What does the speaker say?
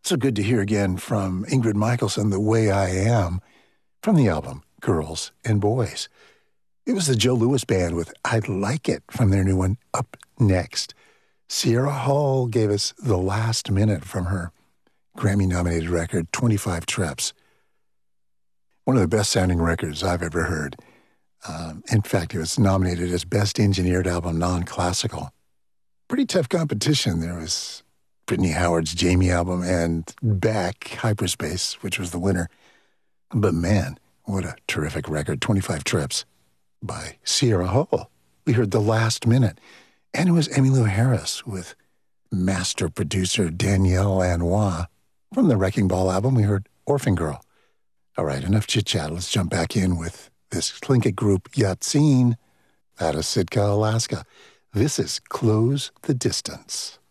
So good to hear again from Ingrid Michaelson, The Way I Am, from the album Girls and Boys. It was the Joe Louis Band with I Like It from their new one, Up Next. Sierra Hull gave us The Last Minute from her Grammy-nominated record, 25 Trips. One of the best-sounding records I've ever heard. In fact, it was nominated as Best Engineered Album Non-Classical. Pretty tough competition. There was Brittany Howard's Jamie album and Beck, Hyperspace, which was the winner. But man, what a terrific record, 25 Trips by Sierra Hull. We heard The Last Minute, and it was Emmylou Harris with master producer Danielle Lanois. From the Wrecking Ball album, we heard Orphan Girl. All right, enough chit-chat. Let's jump back in with this Tlingit group Yatseen out of Sitka, Alaska. This is Close the Distance.